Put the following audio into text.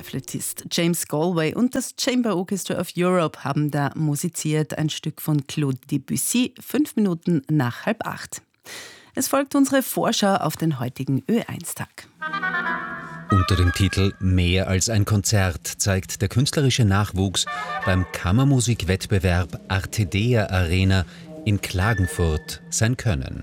Der Flötist James Galway und das Chamber Orchestra of Europe haben da musiziert, ein Stück von Claude Debussy, 5 Minuten nach 7:30. Es folgt unsere Vorschau auf den heutigen Ö1-Tag. Unter dem Titel Mehr als ein Konzert zeigt der künstlerische Nachwuchs beim Kammermusikwettbewerb Artedea Arena in Klagenfurt sein Können.